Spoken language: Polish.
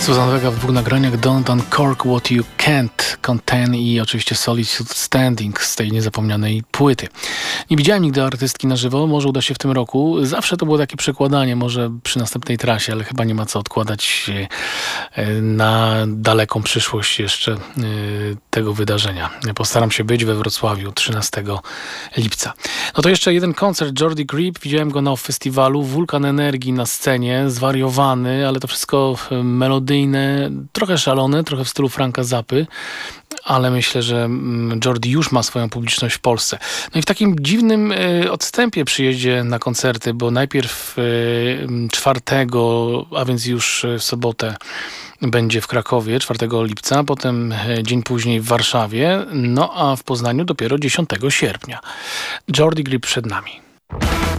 Susan Vega w dwóch nagraniach: Don't Uncork What You Can't Contain i oczywiście Solitude Standing z tej niezapomnianej płyty. Nie widziałem nigdy artystki na żywo, może uda się w tym roku. Zawsze to było takie przekładanie, może przy następnej trasie, ale chyba nie ma co odkładać na daleką przyszłość jeszcze tego wydarzenia. Postaram się być we Wrocławiu 13 lipca. No to jeszcze jeden koncert Jordi Grip. Widziałem go na festiwalu. Wulkan energii na scenie, zwariowany, ale to wszystko melodyjne, trochę szalone, trochę w stylu Franka Zappy, ale myślę, że Jordi już ma swoją publiczność w Polsce. No i w takim dziwnym odstępie przyjeździe na koncerty, bo najpierw 4, a więc już w sobotę będzie w Krakowie 4 lipca, potem dzień później w Warszawie, no a w Poznaniu dopiero 10 sierpnia. Jordi Grip przed nami.